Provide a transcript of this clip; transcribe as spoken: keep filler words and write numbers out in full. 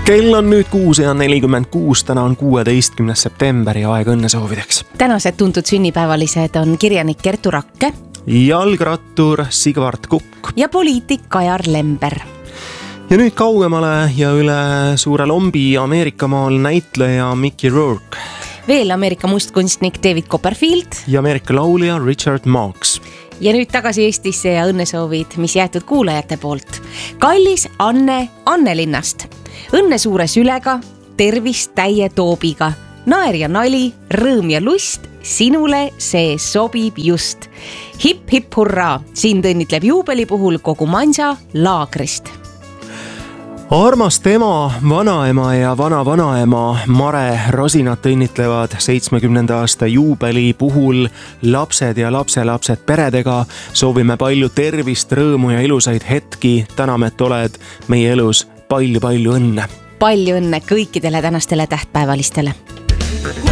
Kell on nüüd kuus ja nelikümmend kuus, täna on kuueteistkümnes september ja aeg õnnesoovideks. Tänased tuntud sünnipäevalised on kirjanik Kertu Rakke, jalgrattur Sigvard Kukk ja poliitik Kajar Lember. Ja nüüd kaugemale ja üle suure lombi Ameerikamaal näitleja Mickey Rourke. Veel Ameerika mustkunstnik David Copperfield ja Ameerika laulja Richard Marx. Ja nüüd tagasi Eestisse ja õnnesoovid, mis jäetud kuulajate poolt. Kallis Anne Annelinnast. Õnne suure sülega, tervist täie toobiga. Naer ja nali, rõõm ja lust, sinule see sobib just. Hip hip hurraa, sind õnnitleb juubeli puhul kogu mansa laagrist. Armast ema, vanaema ja vana-vanaema Mare Rosinat õnnitlevad seitsmekümnenda aasta juubeli puhul lapsed ja lapselapsed peredega. Soovime palju tervist, rõõmu ja ilusaid hetki. Täname, et oled meie elus. Palju-palju õnne. Palju õnne kõikidele tänastele tähtpäevalistele.